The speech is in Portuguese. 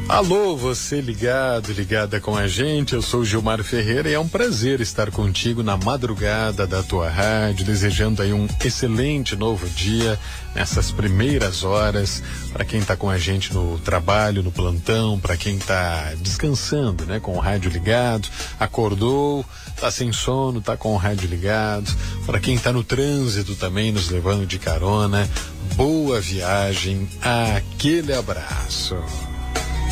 Alô, você ligado, ligada com a gente, eu sou o Gilmar Ferreira e é um prazer estar contigo na madrugada da tua rádio, desejando aí um excelente novo dia nessas primeiras horas, para quem tá com a gente no trabalho, no plantão, para quem tá descansando, né, com o rádio ligado, acordou, tá sem sono, tá com o rádio ligado, para quem tá no trânsito também, nos levando de carona, boa viagem, aquele abraço.